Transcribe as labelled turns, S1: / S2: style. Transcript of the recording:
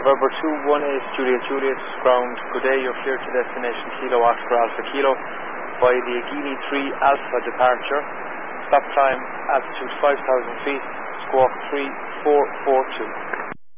S1: November 218 Juliet Juliet, ground, good day, you're clear to destination Kilo Oscar Alpha Kilo by the Agini 3 Alpha departure. Stop climb, altitude 5,000 feet, squawk 3442.